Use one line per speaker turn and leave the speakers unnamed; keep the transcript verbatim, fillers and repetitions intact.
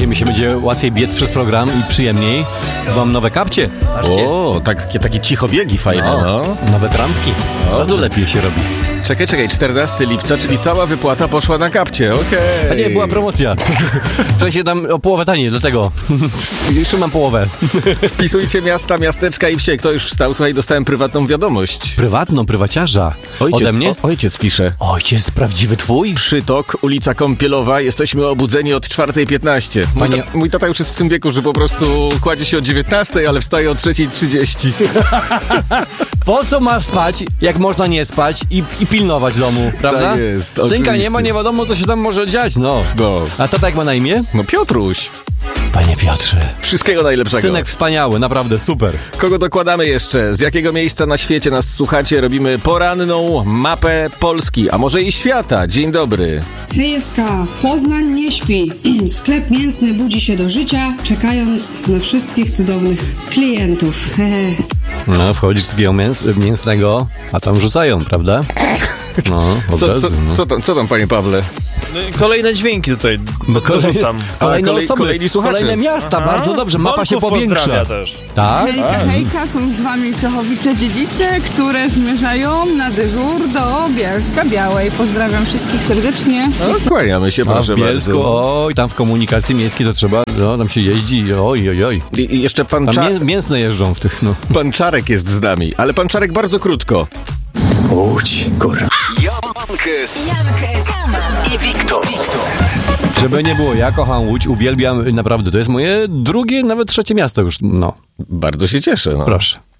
dzisiaj mi się będzie łatwiej biec przez program i przyjemniej. Mam nowe kapcie. Patrzcie.
O, takie, takie cichobiegi fajne, no.
no. Nowe trampki. Od razu lepiej się robi.
Czekaj, czekaj, czternastego lipca, czyli cała wypłata poszła na kapcie, okej. Okay.
A nie, była promocja. To się tam o połowę taniej, dlatego. Jeszcze mam połowę.
Wpisujcie miasta, miasteczka i wsie. Kto już wstał? Słuchaj, dostałem prywatną wiadomość.
Prywatną, prywaciarza.
Ojciec,
Ode mnie?
O, ojciec pisze.
Ojciec prawdziwy twój?
Przytok, ulica Kąpielowa. Jesteśmy obudzeni od czwartej piętnaście. Mój,
Panie...
ta, mój tata już jest w tym wieku, że po prostu kładzie się o dziewiętnastej, ale wstaje o trzeciej trzydzieści.
Po co ma spać, jak można nie spać i, i pilnować domu, prawda?
Tak jest,
Synka
oczywiście.
nie ma, nie wiadomo, co się tam może dziać, no.
no.
A tata jak ma na imię?
No Piotruś.
Panie Piotrze.
Wszystkiego najlepszego.
Synek wspaniały, naprawdę super.
Kogo dokładamy jeszcze? Z jakiego miejsca na świecie nas słuchacie? Robimy poranną mapę Polski, a może i świata. Dzień dobry.
Hejska, Poznań nie śpi. Sklep mięsny budzi się do życia, czekając na wszystkich cudownych klientów.
No, wchodzisz z takiego mięs mięsnego, a tam rzucają, prawda? No, od
co,
razu,
co,
no.
co, tam, co tam, panie Pawle?
No, kolejne dźwięki tutaj dorzucam.
Kolejne
kolej,
osoby,
kolejni słuchacze.
kolejne miasta,
Aha.
bardzo dobrze, mapa
Bolków
się powiększa.
pozdrawia też.
Tak?
Hejka, hejka, są z wami Czechowice-Dziedzice, które zmierzają na dyżur do Bielska Białej. Pozdrawiam wszystkich serdecznie.
No, kłaniamy się,
A
proszę
w Bielsku,
bardzo.
oj, tam w komunikacji miejskiej to trzeba, no, tam się jeździ, oj, oj, oj.
I, i jeszcze pan,
Tam
Cza-
mię mięsne jeżdżą w tych, no.
pan Czarek jest z nami, ale pan Czarek bardzo krótko.
Łódź, kurwa. Jankes i Wiktor.
Żeby nie było, ja kocham Łódź, uwielbiam, naprawdę, to jest moje drugie, nawet trzecie miasto już, no.
Bardzo się cieszę. No.
Proszę.